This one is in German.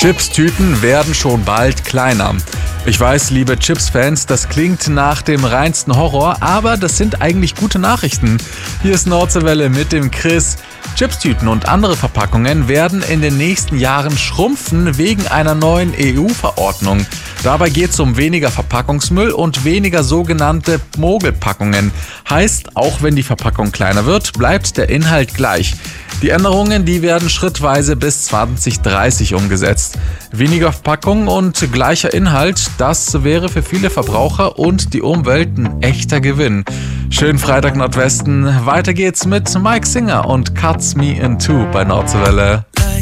Chipstüten werden schon bald kleiner. Ich weiß, liebe Chips-Fans, das klingt nach dem reinsten Horror, aber das sind eigentlich gute Nachrichten. Hier ist Nordseewelle mit dem Chris. Chipstüten und andere Verpackungen werden in den nächsten Jahren schrumpfen wegen einer neuen EU-Verordnung. Dabei geht es um weniger Verpackungsmüll und weniger sogenannte Mogelpackungen. Heißt, auch wenn die Verpackung kleiner wird, bleibt der Inhalt gleich. Die Änderungen, die werden schrittweise bis 2030 umgesetzt. Weniger Verpackung und gleicher Inhalt, das wäre für viele Verbraucher und die Umwelt ein echter Gewinn. Schönen Freitag Nordwesten. Weiter geht's mit Mike Singer und Cuts Me in Two bei Nordseewelle.